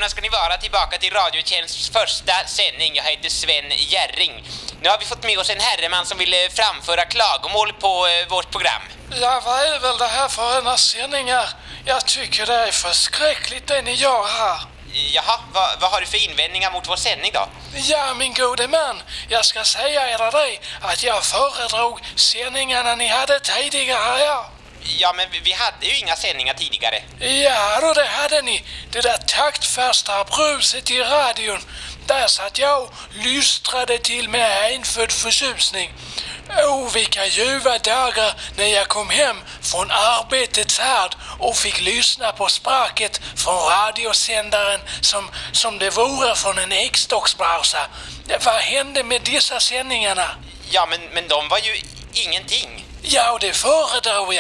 välkomna ska ni vara tillbaka till Radiotjänsts första sändning. Jag heter Sven Järring. Nu har vi fått med oss en herreman som vill framföra klagomål på vårt program. Ja, vad är väl det här för ena sändningar? Jag tycker det är förskräckligt det ni gör här. Jaha, vad har du för invändningar mot vår sändning då? Ja, min gode man, jag ska säga er det att jag föredrog sändningarna ni hade tidigare, ja. Ja, men vi hade ju inga sändningar tidigare. Ja, då det hade ni. Det där taktfasta bruset i radion. Där satt jag och lystrade till med hänfödd förtjusning. Vilka ljuva dagar när jag kom hem från arbetets härd och fick lyssna på språket från radiosändaren som det vore från en ekstocksbrasa. Vad hände med dessa sändningarna? Ja, men de var ju ingenting. Ja, det föredrog jag.